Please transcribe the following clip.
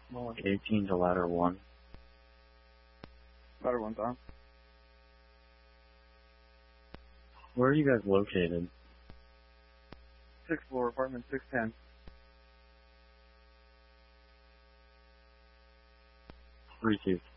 Log 18 to ladder 1. Ladder 1's on. Where are you guys located? 6th floor, apartment 610. 3-2.